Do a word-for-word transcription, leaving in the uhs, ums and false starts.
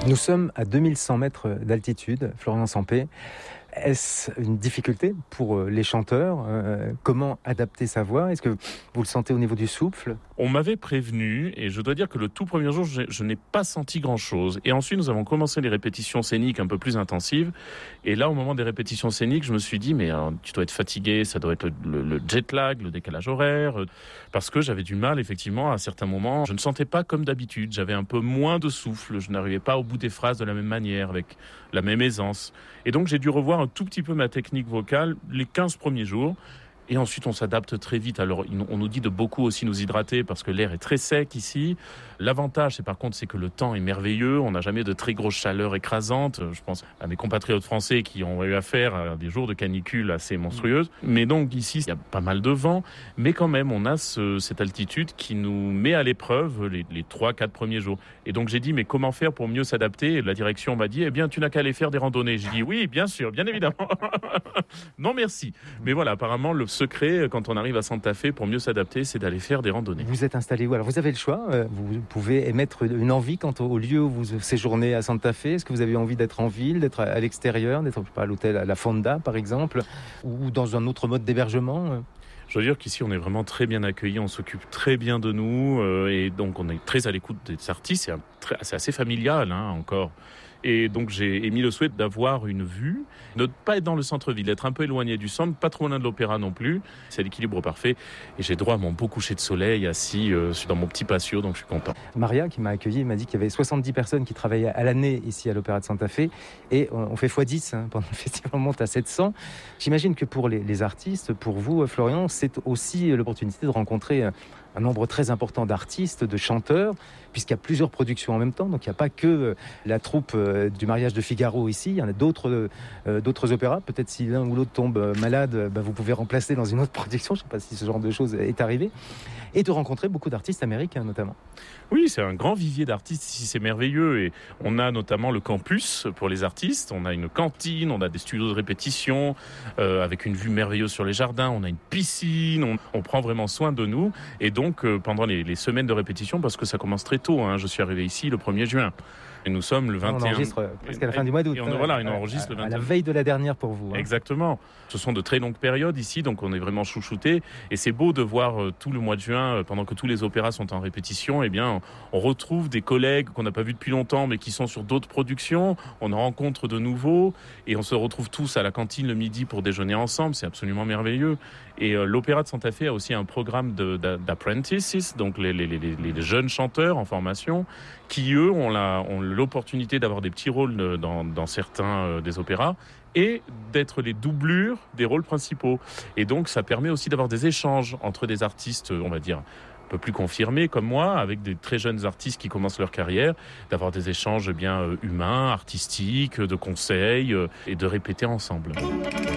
Nous sommes à deux mille cent mètres d'altitude, Florian Sampé. Est-ce une difficulté pour les chanteurs ? euh, Comment adapter sa voix ? Est-ce que vous le sentez au niveau du souffle ? On m'avait prévenu et je dois dire que le tout premier jour, je, je n'ai pas senti grand-chose. Et ensuite, nous avons commencé les répétitions scéniques un peu plus intensives. Et là, au moment des répétitions scéniques, je me suis dit, mais alors, tu dois être fatigué, ça doit être le, le, le jet lag, le décalage horaire. Parce que j'avais du mal, effectivement, à certains moments. Je ne sentais pas comme d'habitude. J'avais un peu moins de souffle. Je n'arrivais pas au bout des phrases de la même manière, avec la même aisance. Et donc, j'ai dû revoir un tout petit peu ma technique vocale les quinze premiers jours. Et ensuite, on s'adapte très vite. Alors, on nous dit de beaucoup aussi nous hydrater parce que l'air est très sec ici. L'avantage, c'est par contre, c'est que le temps est merveilleux. On n'a jamais de très grosse chaleur écrasante. Je pense à mes compatriotes français qui ont eu affaire à des jours de canicule assez monstrueuses. Mais donc, ici, il y a pas mal de vent. Mais quand même, on a ce, cette altitude qui nous met à l'épreuve les, les trois, quatre premiers jours. Et donc, j'ai dit, mais comment faire pour mieux s'adapter ? Et la direction m'a dit, eh bien, tu n'as qu'à aller faire des randonnées. J'ai dit, oui, bien sûr, bien évidemment. Non, merci. Mais voilà, apparemment, le secret, quand on arrive à Santa Fe, pour mieux s'adapter, c'est d'aller faire des randonnées. Vous êtes installé où ? Alors, vous avez le choix. Vous pouvez émettre une envie quant au lieu où vous séjournez à Santa Fe. Est-ce que vous avez envie d'être en ville, d'être à l'extérieur, d'être pas à l'hôtel à la Fonda, par exemple, ou dans un autre mode d'hébergement ? Je veux dire qu'ici, on est vraiment très bien accueillis, on s'occupe très bien de nous, euh, et donc on est très à l'écoute des artistes. C'est, un, très, c'est assez familial, hein, encore. Et donc j'ai émis le souhait d'avoir une vue, de ne pas être dans le centre-ville, d'être un peu éloigné du centre, pas trop loin de l'opéra non plus. C'est l'équilibre parfait. Et j'ai droit à mon beau coucher de soleil assis euh, dans mon petit patio, donc je suis content. Maria, qui m'a accueilli, m'a dit qu'il y avait soixante-dix personnes qui travaillaient à l'année ici à l'opéra de Santa Fe. Et on fait fois dix, hein, pendant le festival, on monte à sept cents. J'imagine que pour les, les artistes, pour vous, Florian, c'est aussi l'opportunité de rencontrer un nombre très important d'artistes, de chanteurs, puisqu'il y a plusieurs productions en même temps. Donc il n'y a pas que la troupe du mariage de Figaro ici, il y en a d'autres, euh, d'autres opéras. Peut-être si l'un ou l'autre tombe malade, bah, vous pouvez remplacer dans une autre production. Je ne sais pas si ce genre de choses est arrivé. Et de rencontrer beaucoup d'artistes américains notamment. Oui, c'est un grand vivier d'artistes ici, c'est merveilleux. Et on a notamment le campus pour les artistes. On a une cantine, on a des studios de répétition euh, avec une vue merveilleuse sur les jardins. On a une piscine, on, on prend vraiment soin de nous. Et donc, euh, pendant les, les semaines de répétition, parce que ça commence très tôt, hein, je suis arrivé ici le premier juin. Et nous sommes le vingt et un... On enregistre presque à la fin du mois d'août. Et on, voilà, on enregistre à, le vingt et un... à la veille de la dernière pour vous. Hein. Exactement. Ce sont de très longues périodes ici, donc on est vraiment chouchoutés. Et c'est beau de voir euh, tout le mois de juin, euh, pendant que tous les opéras sont en répétition, eh bien, on retrouve des collègues qu'on n'a pas vus depuis longtemps, mais qui sont sur d'autres productions. On en rencontre de nouveaux et on se retrouve tous à la cantine le midi pour déjeuner ensemble. C'est absolument merveilleux. Et euh, l'Opéra de Santa Fe a aussi un programme de, d'apprentices, donc les, les, les, les jeunes chanteurs en formation, qui eux ont, la, ont l'opportunité d'avoir des petits rôles dans, dans certains euh, des opéras et d'être les doublures des rôles principaux. Et donc ça permet aussi d'avoir des échanges entre des artistes, on va dire, un peu plus confirmés comme moi, avec des très jeunes artistes qui commencent leur carrière, d'avoir des échanges bien euh, humains, artistiques, de conseils euh, et de répéter ensemble.